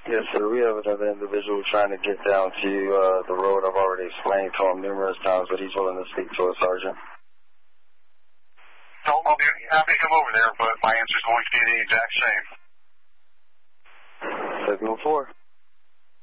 Yes, sir. We have another individual trying to get down to the road. I've already explained to him numerous times, but he's willing to speak to a sergeant. So I'll be happy to come over there, but my answer is going to be the exact same. 704.